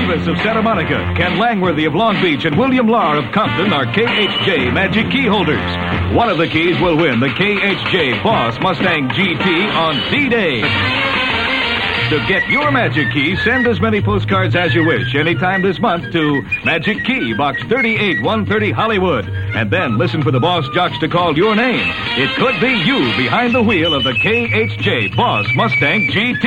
Inglis of Santa Monica, Ken Langworthy of Long Beach, and William Lahr of Compton are KHJ Magic Key holders. One of the keys will win the KHJ Boss Mustang GT on D-Day. To get your Magic Key, send as many postcards as you wish anytime this month to Magic Key, Box 38130, Hollywood. And then listen for the Boss Jocks to call your name. It could be you behind the wheel of the KHJ Boss Mustang GT.